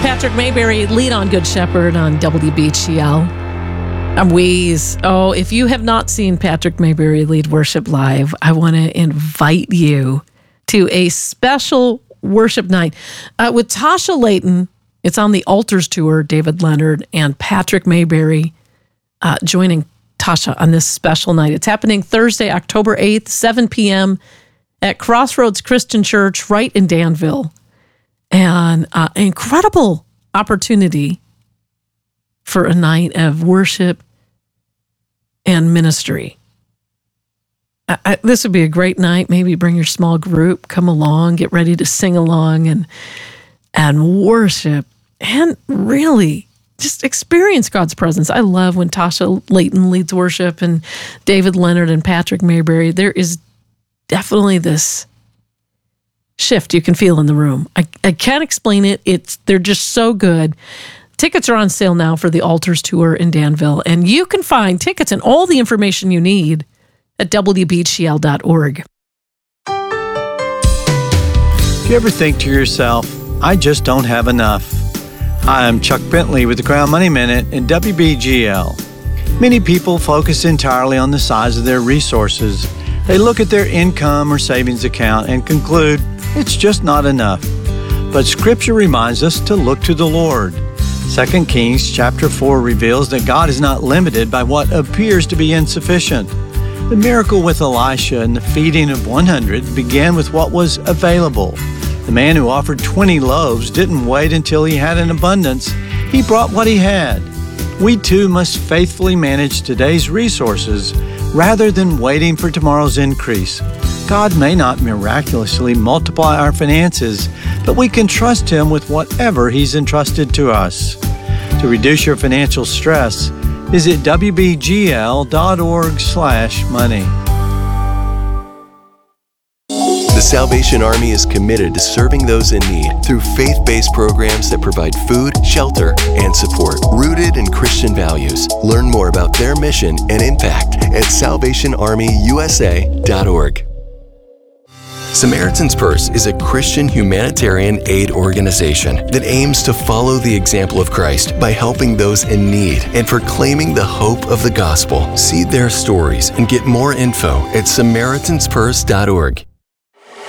Patrick Mayberry, lead on Good Shepherd on WBGL. I'm Wheeze. Oh, if you have not seen Patrick Mayberry lead worship live, I want to invite you to a special worship night with Tasha Layton. It's on the Altars Tour, David Leonard and Patrick Mayberry joining Tasha on this special night. It's happening Thursday, October 8th, 7 p.m. at Crossroads Christian Church right in Danville. And an incredible opportunity for a night of worship and ministry. This would be a great night. Maybe bring your small group, come along, get ready to sing along and worship and really just experience God's presence. I love when Tasha Layton leads worship and David Leonard and Patrick Mayberry. There is definitely this shift you can feel in the room. I can't explain it. They're just so good. Tickets are on sale now for the Altars Tour in Danville, and you can find tickets and all the information you need at WBGL.org. Do you ever think to yourself, I just don't have enough? Hi, I'm Chuck Bentley with the Crown Money Minute and WBGL. Many people focus entirely on the size of their resources. They look at their income or savings account and conclude it's just not enough. But Scripture reminds us to look to the Lord. 2 Kings chapter 4 reveals that God is not limited by what appears to be insufficient. The miracle with Elisha and the feeding of 100 began with what was available. The man who offered 20 loaves didn't wait until he had an abundance. He brought what he had. We too must faithfully manage today's resources rather than waiting for tomorrow's increase. God may not miraculously multiply our finances, but we can trust Him with whatever He's entrusted to us. To reduce your financial stress, visit WBGL.org/money. The Salvation Army is committed to serving those in need through faith-based programs that provide food, shelter, and support, rooted in Christian values. Learn more about their mission and impact at SalvationArmyUSA.org. Samaritan's Purse is a Christian humanitarian aid organization that aims to follow the example of Christ by helping those in need and proclaiming the hope of the gospel. See their stories and get more info at SamaritansPurse.org.